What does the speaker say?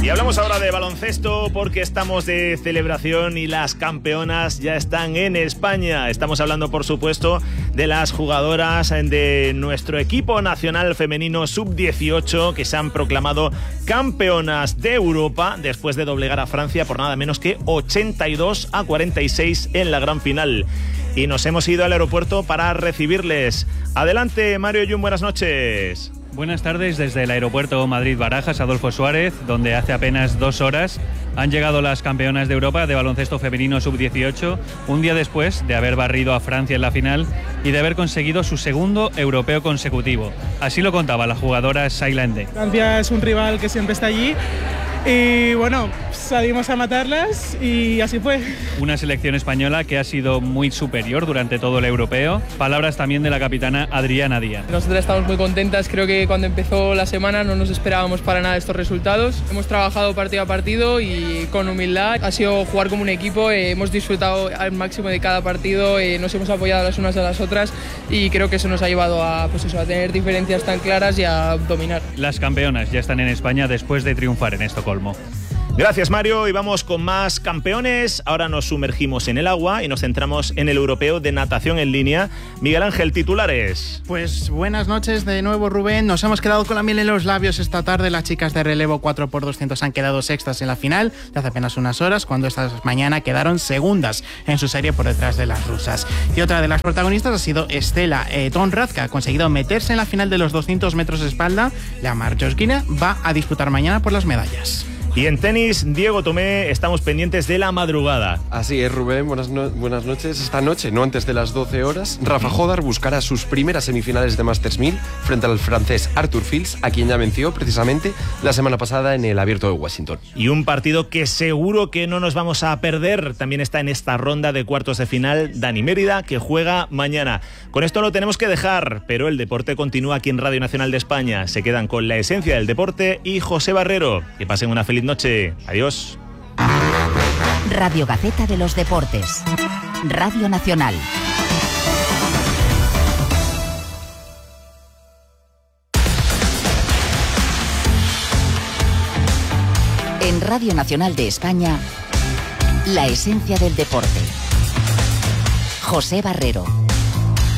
Y hablamos ahora de baloncesto porque estamos de celebración y las campeonas ya están en España. Estamos hablando, por supuesto, de las jugadoras de nuestro equipo nacional femenino sub-18 que se han proclamado campeonas de Europa después de doblegar a Francia por nada menos que 82-46 en la gran final. Y nos hemos ido al aeropuerto para recibirles. Adelante, Mario Jun, buenas noches. Buenas tardes desde el aeropuerto Madrid-Barajas, Adolfo Suárez, donde hace apenas 2 horas han llegado las campeonas de Europa de baloncesto femenino sub-18, un día después de haber barrido a Francia en la final y de haber conseguido su segundo europeo consecutivo. Así lo contaba la jugadora Sayla Ende. Francia es un rival que siempre está allí y bueno, salimos a matarlas y así fue. Una selección española que ha sido muy superior durante todo el europeo. Palabras también de la capitana Adriana Díaz. Nosotras estamos muy contentas, creo que cuando empezó la semana no nos esperábamos para nada estos resultados. Hemos trabajado partido a partido y con humildad. Ha sido jugar como un equipo, hemos disfrutado al máximo de cada partido, nos hemos apoyado las unas a las otras y creo que eso nos ha llevado a, pues eso, a tener diferencias tan claras y a dominar. Las campeonas ya están en España después de triunfar en Estocolmo. Gracias, Mario, y vamos con más campeones. Ahora nos sumergimos en el agua y nos centramos en el europeo de natación en línea. Miguel Ángel, titulares. Pues buenas noches de nuevo, Rubén. Nos hemos quedado con la miel en los labios esta tarde. Las chicas de relevo 4x200 han quedado sextas en la final de hace apenas unas horas, cuando esta mañana quedaron segundas en su serie por detrás de las rusas. Y otra de las protagonistas ha sido Estela Tonraz, que ha conseguido meterse en la final de los 200 metros de espalda. La marroquina va a disputar mañana por las medallas. Y en tenis, Diego Tomé, estamos pendientes de la madrugada. Así es, Rubén, buenas noches. Esta noche, no antes de las 12 horas, Rafa Jodar buscará sus primeras semifinales de Masters 1000 frente al francés Arthur Fils, a quien ya venció precisamente la semana pasada en el Abierto de Washington. Y un partido que seguro que no nos vamos a perder. También está en esta ronda de cuartos de final Dani Mérida, que juega mañana. Con esto lo tenemos que dejar, pero el deporte continúa aquí en Radio Nacional de España. Se quedan con la esencia del deporte y José Barrero. Que pasen una feliz noche. Adiós. Radio Gaceta de los Deportes. Radio Nacional. En Radio Nacional de España, la esencia del deporte. José Barrero.